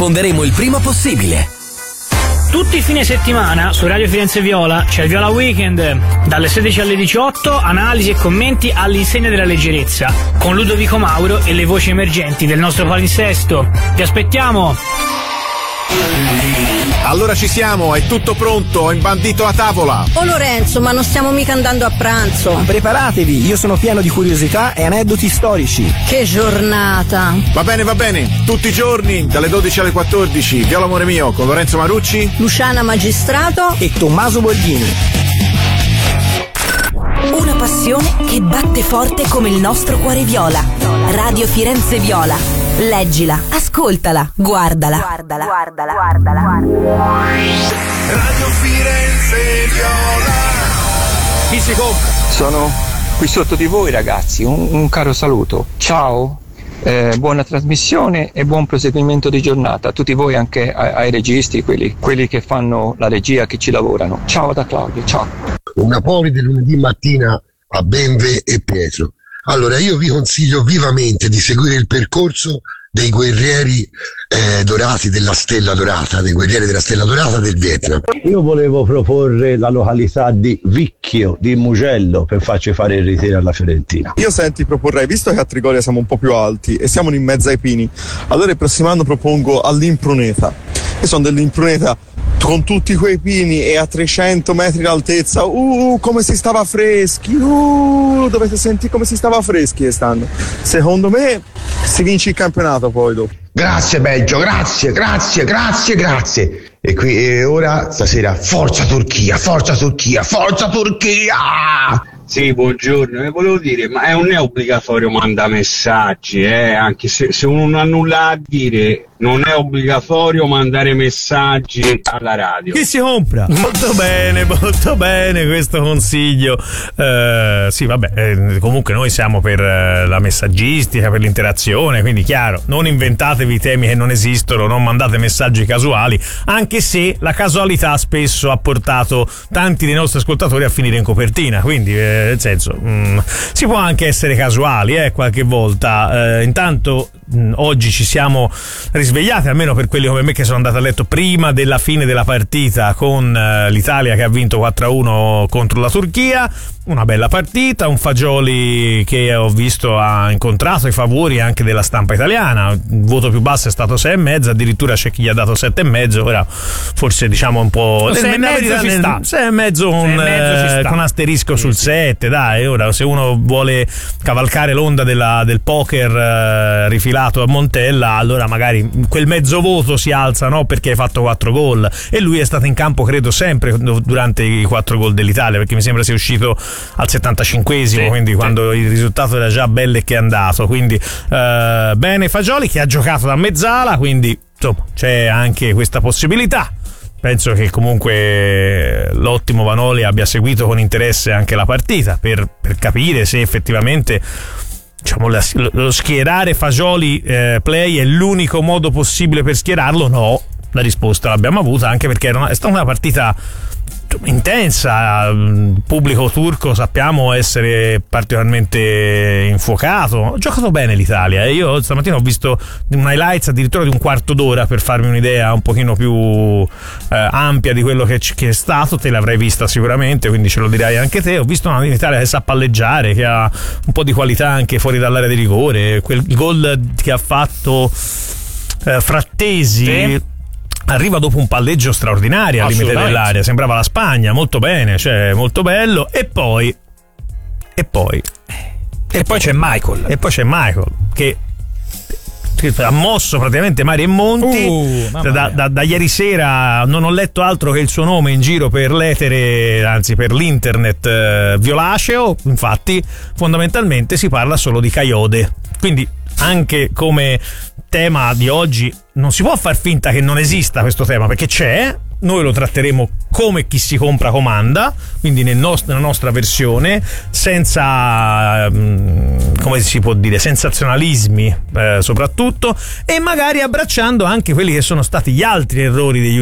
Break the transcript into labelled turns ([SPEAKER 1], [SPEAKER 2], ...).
[SPEAKER 1] risponderemo il prima possibile.
[SPEAKER 2] Tutti i fine settimana su Radio Firenze Viola c'è il Viola Weekend, dalle 16 alle 18, analisi e commenti all'insegna della leggerezza, con Ludovico Mauro e le voci emergenti del nostro palinsesto. Vi aspettiamo!
[SPEAKER 3] Allora ci siamo, è tutto pronto, ho imbandito la tavola.
[SPEAKER 4] Oh Lorenzo, ma non stiamo mica andando a pranzo.
[SPEAKER 5] Preparatevi, io sono pieno di curiosità e aneddoti storici.
[SPEAKER 4] Che giornata.
[SPEAKER 3] Va bene, tutti i giorni, dalle 12 alle 14, Viola Amore Mio, con Lorenzo Marucci,
[SPEAKER 4] Luciana Magistrato
[SPEAKER 5] e Tommaso Borghini.
[SPEAKER 6] Una passione che batte forte come il nostro cuore viola. Radio Firenze Viola. Leggila, ascoltala, guardala.
[SPEAKER 7] Radio Firenze Viola.
[SPEAKER 8] Chi si compra? Sono qui sotto di voi, ragazzi, un caro saluto. Ciao, buona trasmissione e buon proseguimento di giornata a tutti voi, anche ai registi, quelli che fanno la regia, che ci lavorano. Ciao da Claudio, ciao.
[SPEAKER 9] Una poli del lunedì mattina a Benve e Pietro. Allora io vi consiglio vivamente di seguire il percorso dei guerrieri dorati della Stella Dorata, dei guerrieri della Stella Dorata del Vietnam.
[SPEAKER 10] Io volevo proporre la località di Vicchio di Mugello per farci fare il ritiro alla Fiorentina.
[SPEAKER 11] Io proporrei, visto che a Trigoria siamo un po' più alti e siamo in mezzo ai pini, allora il prossimo anno propongo all'Impruneta. Io sono dell'Impruneta, con tutti quei pini e a 300 metri d'altezza, come si stava freschi, dovete sentire come si stava freschi quest'anno. Secondo me si vince il campionato poi dopo.
[SPEAKER 12] Grazie Belgio, grazie. E ora stasera forza Turchia.
[SPEAKER 13] Sì, buongiorno, volevo dire, ma non è obbligatorio mandare messaggi, anche se uno non ha nulla a dire, non è obbligatorio mandare messaggi alla radio.
[SPEAKER 14] Chi si compra? Molto bene questo consiglio. Sì, vabbè, comunque noi siamo per la messaggistica, per l'interazione, quindi chiaro, non inventatevi temi che non esistono, non mandate messaggi casuali, anche se la casualità spesso ha portato tanti dei nostri ascoltatori a finire in copertina, quindi nel senso si può anche essere casuali qualche volta. Intanto oggi ci siamo risvegliati, almeno per quelli come me che sono andati a letto prima della fine della partita, con l'Italia che ha vinto 4-1 contro la Turchia. Una bella partita, un Fagioli che ho visto ha incontrato i favori anche della stampa italiana. Il voto più basso è stato 6,5, addirittura c'è chi gli ha dato 7,5. Ora forse diciamo un po' 6,5 ci sta, 6,5 con asterisco sul 7, dai. Ora se uno vuole cavalcare l'onda del poker rifilato a Montella, allora magari quel mezzo voto si alza, no? Perché hai fatto 4 gol e lui è stato in campo credo sempre durante i 4 gol dell'Italia, perché mi sembra sia uscito al 75esimo, quindi quando il risultato era già bello e che è andato, quindi bene Fagioli che ha giocato da mezzala, quindi insomma c'è anche questa possibilità. Penso che comunque l'ottimo Vanoli abbia seguito con interesse anche la partita per capire se effettivamente, diciamo, lo schierare Fagioli play è l'unico modo possibile per schierarlo. No, la risposta l'abbiamo avuta, anche perché è stata una partita intensa. Il pubblico turco sappiamo essere particolarmente infuocato. Ha giocato bene l'Italia e io stamattina ho visto un highlights addirittura di un quarto d'ora per farmi un'idea un pochino più ampia di quello che è stato. Te l'avrai vista sicuramente, quindi ce lo dirai anche te. Ho visto un'Italia che sa palleggiare, che ha un po' di qualità anche fuori dall'area di rigore. Quel gol che ha fatto Frattesi, sì, arriva dopo un palleggio straordinario al limite dell'area, sembrava la Spagna, molto bene, cioè molto bello. E poi c'è Michael che ha mosso praticamente mari e monti. Da ieri sera non ho letto altro che il suo nome in giro per l'etere, anzi per l'internet violaceo. Infatti fondamentalmente si parla solo di Caiode, quindi anche come tema di oggi non si può far finta che non esista questo tema, perché c'è. Noi lo tratteremo come chi si compra comanda, quindi nella nostra versione, senza come si può dire, sensazionalismi soprattutto, e magari abbracciando anche quelli che sono stati gli altri errori degli